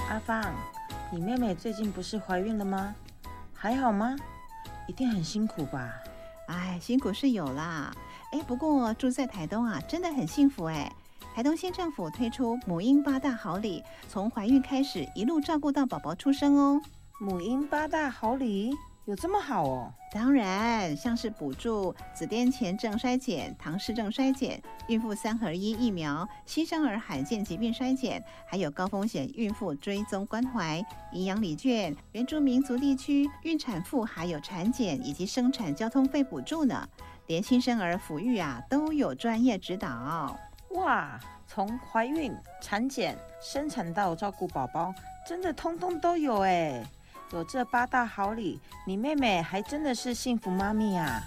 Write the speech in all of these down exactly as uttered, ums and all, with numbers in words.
阿芳，你妹妹最近不是怀孕了吗？还好吗？一定很辛苦吧？ 哎，辛苦是有啦。哎，不过住在台东啊，真的很幸福哎。台东县政府推出母婴八大好礼，从怀孕开始一路照顾到宝宝出生哦。 母婴八大好礼有这么好哦？ 当然，像是补助子癫前症筛检、唐氏症筛检、孕妇三合一疫苗、新生儿罕见疾病筛检，还有高风险孕妇追踪关怀、营养礼券、原住民族地区孕产妇还有产检以及生产交通费补助呢。连新生儿抚育啊都有专业指导。 哇，从怀孕、产检、生产到照顾宝宝，真的通通都有哎！有这八大好礼，你妹妹还真的是幸福妈咪啊！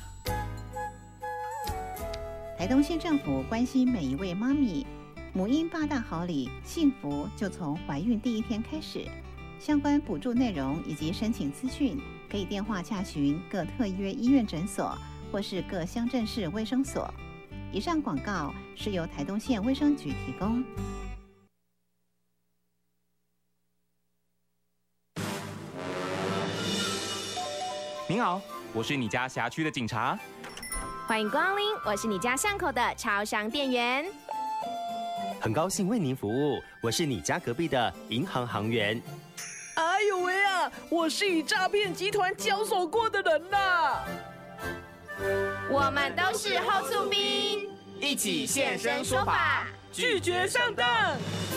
台东县政府关心每一位妈咪，母婴八大好礼，幸福就从怀孕第一天开始。相关补助内容以及申请资讯，可以电话洽询各特约医院诊所或是各乡镇市卫生所。以上广告是由台东县卫生局提供。 您好，我是你家辖区的警察。 欢迎光临，我是你家巷口的超商店员。 很高兴为您服务，我是你家隔壁的银行行员。 哎呦喂啊，我是与诈骗集团交手过的人呐。 我们都是后厝兵， 一起现身说法， 拒绝上当。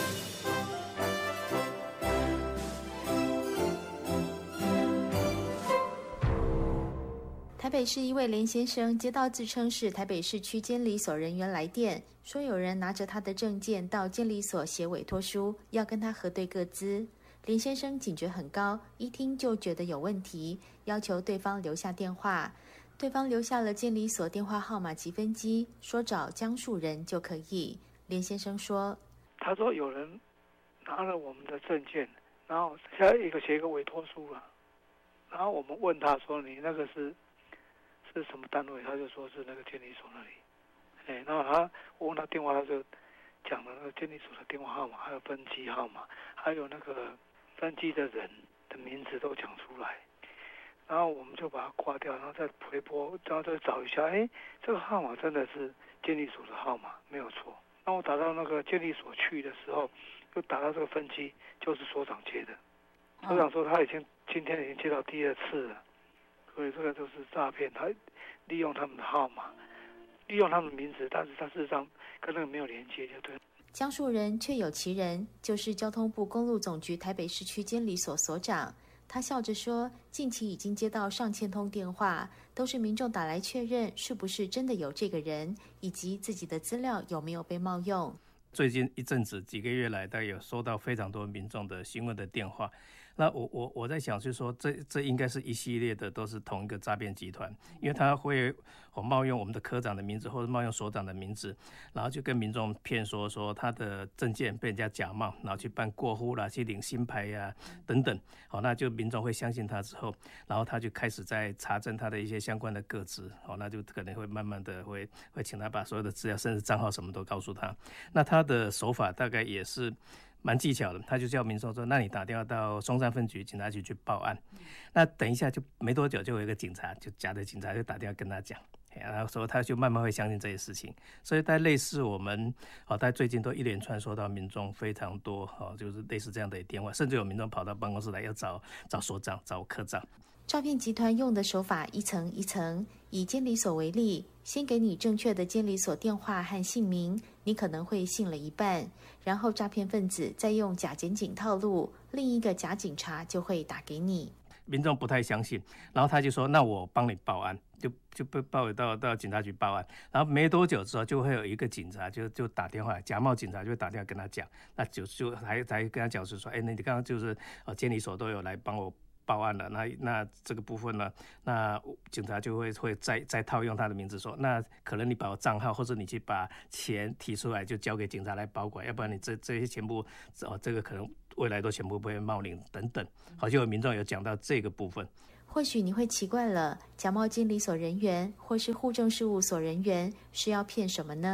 台北市一位连先生接到自称是台北市区监理所人员来电，说有人拿着他的证件到监理所写委托书，要跟他核对个资。连先生警觉很高，一听就觉得有问题，要求对方留下电话。对方留下了监理所电话号码及分机，说找江树人就可以。连先生说， 他说有人拿了我们的证件，然后下一个写一个委托书了，然后我们问他说你那个是是什么单位，他就说是那个监理所那里。哎，然后他我问他电话，他就讲了那个监理所的电话号码，还有分机号码，还有那个分机的人的名字都讲出来。然后我们就把它挂掉，然后再回拨，然后再找一下，哎，这个号码真的是监理所的号码，没有错。那我打到那个监理所去的时候，又打到这个分机，就是所长接的。所长说他已经今天已经接到第二次了，所以这个就是诈骗，他利用他们的号码，利用他们的名字，但是他事实上跟那个没有连接，就对了。 江树人确有其人，就是交通部公路总局台北市区监理所所长。他笑着说，近期已经接到上千通电话，都是民众打来确认是不是真的有这个人，以及自己的资料有没有被冒用。 最近一阵子几个月来，大概有收到非常多民众的询问的电话。那我我我在想，就是说这这应该是一系列的都是同一个诈骗集团，因为他会我冒用我们的科长的名字或者冒用所长的名字，然后就跟民众骗说说他的证件被人家假冒，然后去办过户啦，去领新牌呀、啊、等等。好，那就民众会相信他之后，然后他就开始在查证他的一些相关的个资，好，那就可能会慢慢的会会请他把所有的资料，甚至账号什么都告诉他。那他的手法大概也是蛮技巧的，他就叫民众说，那你打电话到松山分局警察局去报案。那等一下就没多久，就有一个警察，就假的警察就打电话跟他讲，然后说他就慢慢会相信这些事情。所以在类似我们哦，在最近都一连串收到民众非常多哦，就是类似这样的电话，甚至有民众跑到办公室来要找找所长、找科长。 诈骗集团用的手法一层一层，以监理所为例，先给你正确的监理所电话和姓名，你可能会信了一半，然后诈骗分子再用假检警套路，另一个假警察就会打给你。 民众不太相信，然后他就说，那我帮你报案，就就被报到到警察局报案。然后没多久之后，就会有一个警察就就打电话，假冒警察就会打电话跟他讲，那就就还还跟他讲是说，哎，那你刚刚就是呃监理所都有来帮我报案了，那那这个部分呢，那警察就会会再再套用他的名字说，那可能你把我账号或者你去把钱提出来，就交给警察来保管，要不然你这这些全部哦，这个可能未来都全部被冒领等等。好，就有民众有讲到这个部分。 或许你会奇怪了，假冒监理所人员或是户政事务所人员是要骗什么呢？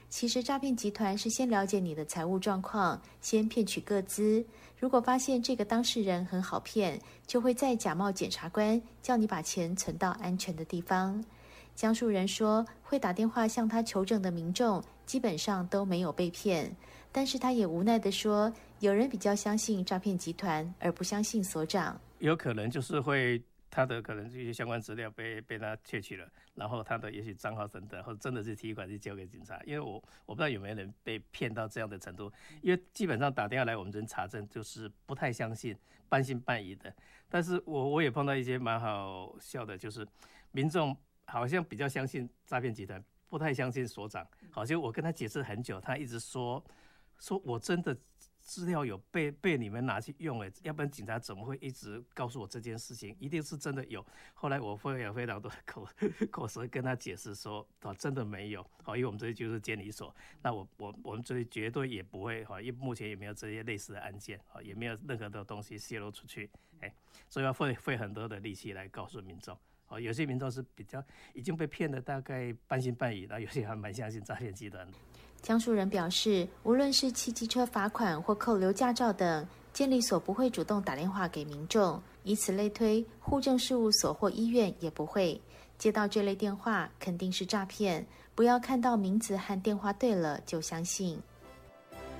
其实诈骗集团是先了解你的财务状况，先骗取个资。如果发现这个当事人很好骗，就会再假冒检察官，叫你把钱存到安全的地方。江树人说，会打电话向他求证的民众基本上都没有被骗，但是他也无奈地说，有人比较相信诈骗集团，而不相信所长。 有可能就是会他的可能这些相关资料被被他窃取了，然后他的也许账号等等，或者真的是提款机交给警察。因为我我不知道有没有人被骗到这样的程度，因为基本上打电话来我们这边查证就是不太相信，半信半疑的。但是我我也碰到一些蛮好笑的，就是民众好像比较相信诈骗集团，不太相信所长。好像我跟他解释很久，他一直说说我真的资料有被被你们拿去用哎，要不然警察怎么会一直告诉我这件事情？一定是真的有。后来我会有非常多的口口舌跟他解释说，哦，真的没有。好，因为我们这里就是监理所，那我我我们这里绝对也不会哈，因为目前也没有这些类似的案件，好，也没有任何的东西泄露出去，哎，所以要费费很多的力气来告诉民众。哦，有些民众是比较已经被骗了，大概半信半疑，那有些还蛮相信诈骗集团的。 江树人表示，无论是骑机车罚款或扣留驾照等，监理所不会主动打电话给民众，以此类推，户政事务所或医院也不会。接到这类电话肯定是诈骗，不要看到名字和电话对了就相信。